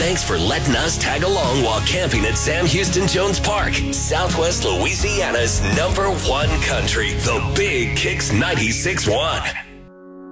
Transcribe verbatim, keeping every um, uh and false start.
thanks for letting us tag along while camping at Sam Houston Jones Park, Southwest Louisiana's number one country, the Big Kicks ninety-six point one.